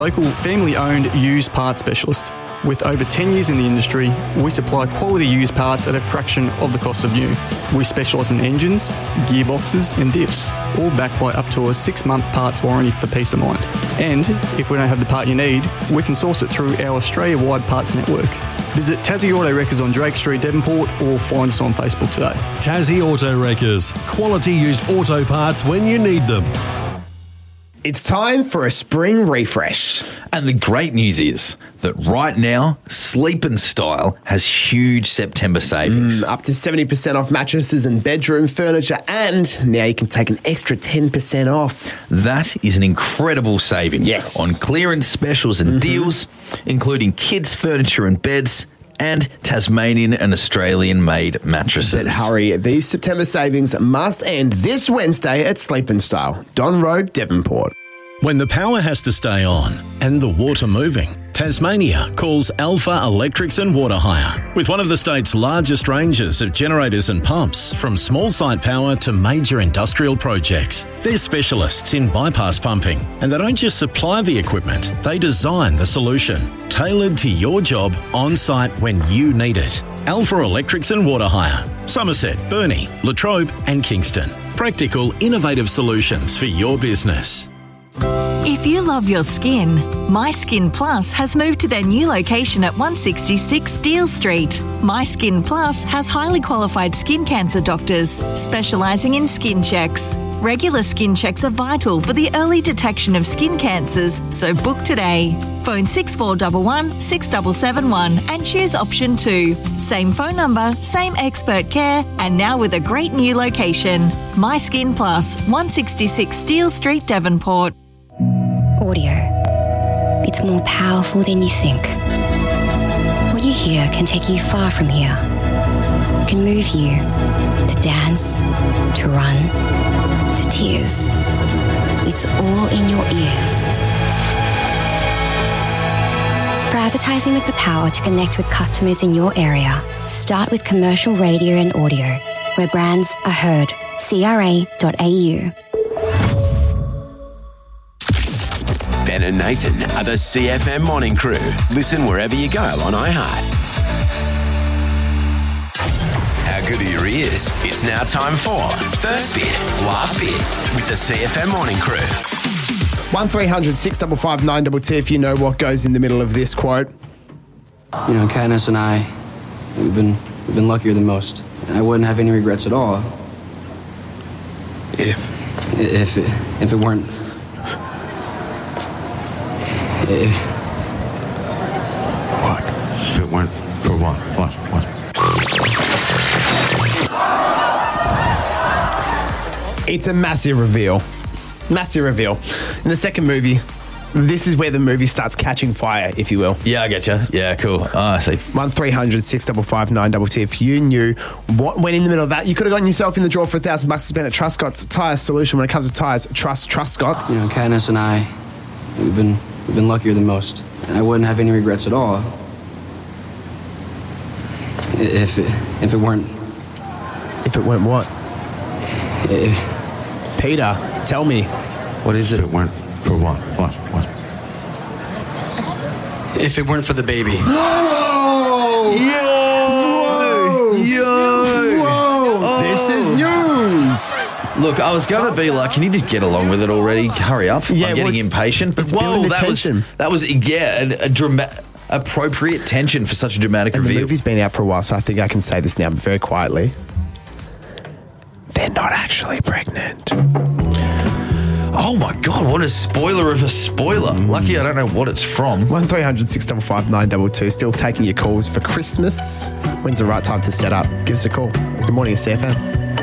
Local family-owned used parts specialist. With over 10 years in the industry, we supply quality used parts at a fraction of the cost of new. We specialise in engines, gearboxes and diffs, all backed by up to a 6-month parts warranty for peace of mind. And if we don't have the part you need, we can source it through our Australia-wide parts network. Visit Tassie Auto Wreckers on Drake Street, Devonport, or find us on Facebook today. Tassie Auto Wreckers. Quality used auto parts when you need them. It's time for a spring refresh. And the great news is that right now, Sleep and Style has huge September savings. Up to 70% off mattresses and bedroom furniture, and now you can take an extra 10% off. That is an incredible saving. Yes. On clearance specials and deals, including kids' furniture and beds, and Tasmanian and Australian-made mattresses. But hurry, these September savings must end this Wednesday at Sleep and Style, Don Road, Devonport. When the power has to stay on and the water moving, Tasmania calls Alpha Electrics and Water Hire. With one of the state's largest ranges of generators and pumps, from small site power to major industrial projects. They're specialists in bypass pumping, and they don't just supply the equipment, they design the solution, tailored to your job on site when you need it. Alpha Electrics and Water Hire. Somerset, Burnie, Latrobe and Kingston. Practical, innovative solutions for your business. If you love your skin, My Skin Plus has moved to their new location at 166 Steele Street. My Skin Plus has highly qualified skin cancer doctors specialising in skin checks. Regular skin checks are vital for the early detection of skin cancers, so book today. Phone 6411 6771 and choose option 2. Same phone number, same expert care, and now with a great new location. My Skin Plus, 166 Steele Street, Devonport. Audio. It's more powerful than you think. What you hear can take you far from here. It can move you to dance, to run, to tears. It's all in your ears. For advertising with the power to connect with customers in your area, start with commercial radio and audio, where brands are heard. CRA.au. Ben and Nathan are the CFM Morning Crew. Listen wherever you go on iHeart. How good are your ears? It's now time for First Bit, Last Bit with the CFM Morning Crew. 1300 655 922 if you know what goes in the middle of this quote. You know, Katniss and I, we've been luckier than most. I wouldn't have any regrets at all. If it weren't. What? If it weren't for what? What? It's a massive reveal. Massive reveal. In the second movie, this is where the movie starts catching fire, if you will. Yeah, I get you. Yeah, cool. Oh, I see. 1300 655 922. If you knew what went in the middle of that, you could have gotten yourself in the draw for $1,000 to spend at Truscott's Tyre Solution. When it comes to tyres, trust Truscott's. You know, Katniss and I, we've been luckier than most. I wouldn't have any regrets at all. If it weren't. If it weren't what? Peter, tell me. What is it? If it weren't for what? What? If it weren't for the baby. Whoa! Whoa! This is news. Look, I was going to be like, can you just get along with it already? Hurry up. Yeah, I'm getting impatient. But whoa, that was appropriate tension for such a dramatic and reveal. The movie's been out for a while, so I think I can say this now very quietly. They're not actually pregnant. Oh my God, what a spoiler of a spoiler. Lucky I don't know what it's from. 1300 655 922. Still taking your calls for Christmas. When's the right time to set up? Give us a call. Good morning, it's CFM.